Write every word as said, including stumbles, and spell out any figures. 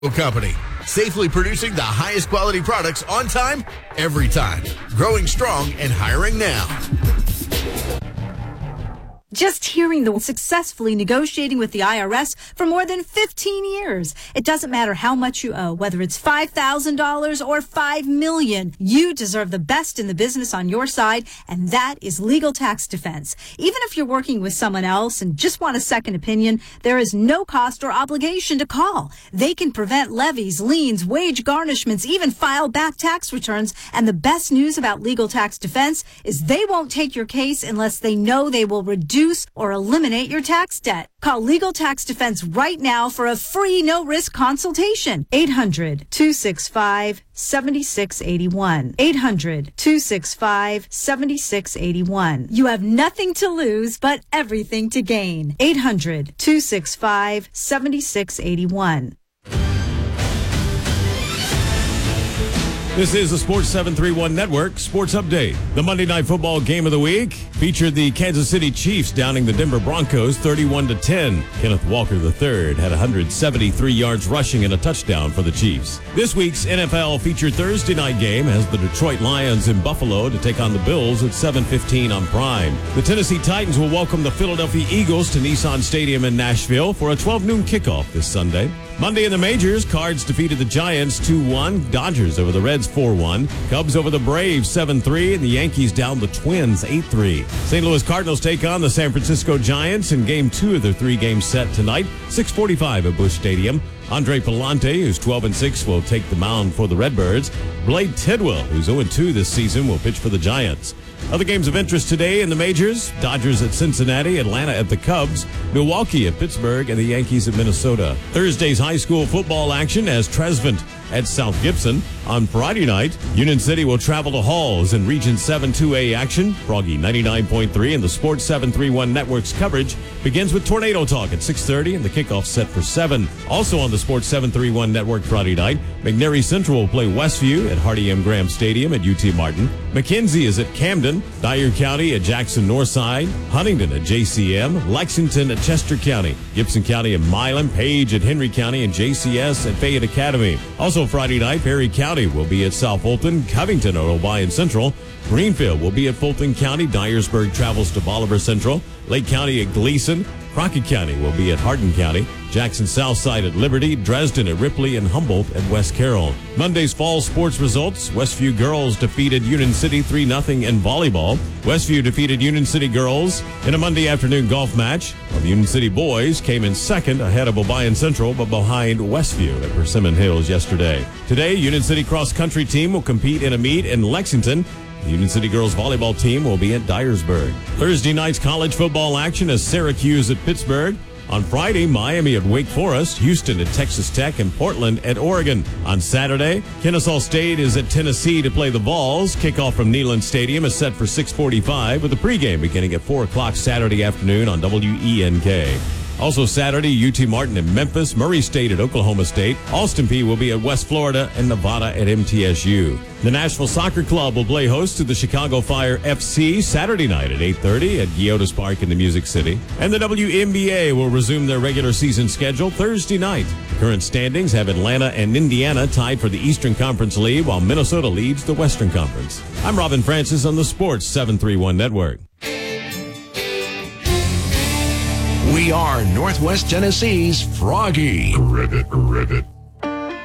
Company, safely producing the highest quality products on time, every time. Growing strong and hiring now. Just hearing the successfully negotiating with the I R S for more than fifteen years. It doesn't matter how much you owe, whether it's five thousand dollars or five million dollars. You deserve the best in the business on your side, and that is Legal Tax Defense. Even if you're working with someone else and just want a second opinion, there is no cost or obligation to call. They can prevent levies, liens, wage garnishments, even file back tax returns. And the best news about Legal Tax Defense is they won't take your case unless they know they will reduce or eliminate your tax debt. Call Legal Tax Defense right now for a free no-risk consultation. eight hundred, two six five, seven six eight one. eight hundred, two six five, seven six eight one. You have nothing to lose but everything to gain. eight hundred, two six five, seven six eight one. This is the Sports seven thirty-one Network Sports Update. The Monday Night Football game of the week featured the Kansas City Chiefs downing the Denver Broncos thirty-one to ten. Kenneth Walker the third had one hundred seventy-three yards rushing and a touchdown for the Chiefs. This week's N F L featured Thursday night game has the Detroit Lions in Buffalo to take on the Bills at seven fifteen on Prime. The Tennessee Titans will welcome the Philadelphia Eagles to Nissan Stadium in Nashville for a twelve noon kickoff this Sunday. Monday in the majors, Cards defeated the Giants two one, Dodgers over the Reds four one, Cubs over the Braves seven three, and the Yankees down the Twins eight three. Saint Louis Cardinals take on the San Francisco Giants in game two of their three-game set tonight, six forty-five at Busch Stadium. Andre Palante, who's twelve and six, will take the mound for the Redbirds. Blade Tidwell, who's oh and two this season, will pitch for the Giants. Other games of interest today in the majors, Dodgers at Cincinnati, Atlanta at the Cubs, Milwaukee at Pittsburgh, and the Yankees at Minnesota. Thursday's high school football action as Trezevant at South Gibson. On Friday night, Union City will travel to Halls in Region seven two A action. Froggy ninety-nine point three and the Sports seven thirty-one Network's coverage begins with Tornado Talk at six thirty and the kickoff set for seven. Also on the Sports seven thirty-one Network Friday night, McNary Central will play Westview at Hardy M. Graham Stadium at U T Martin. McKenzie is at Camden, Dyer County at Jackson Northside, Huntington at J C M, Lexington at Chester County, Gibson County at Milan, Page at Henry County, and J C S at Fayette Academy. Also Friday night, Perry County will be at South Fulton, Covington at Obion Central, Greenfield will be at Fulton County, Dyersburg travels to Bolivar Central, Lake County at Gleason, Crockett County will be at Hardin County, Jackson Southside at Liberty, Dresden at Ripley, and Humboldt at West Carroll. Monday's fall sports results, Westview girls defeated Union City three nothing in volleyball. Westview defeated Union City girls in a Monday afternoon golf match. While the Union City boys came in second ahead of Obion Central, but behind Westview at Persimmon Hills yesterday. Today, Union City cross-country team will compete in a meet in Lexington. The Union City girls volleyball team will be at Dyersburg. Thursday night's college football action is Syracuse at Pittsburgh. On Friday, Miami at Wake Forest, Houston at Texas Tech, and Portland at Oregon. On Saturday, Kennesaw State is at Tennessee to play the Vols. Kickoff from Neyland Stadium is set for six forty-five with a pregame beginning at four o'clock Saturday afternoon on W E N K. Also Saturday, U T Martin at Memphis, Murray State at Oklahoma State, Austin Peay will be at West Florida, and Nevada at M T S U. The Nashville Soccer Club will play host to the Chicago Fire F C Saturday night at eight thirty at Guiotas Park in the Music City. And the W N B A will resume their regular season schedule Thursday night. The current standings have Atlanta and Indiana tied for the Eastern Conference lead, while Minnesota leads the Western Conference. I'm Robin Francis on the Sports seven thirty-one Network. We are Northwest Tennessee's Froggy. Ribbit, ribbit.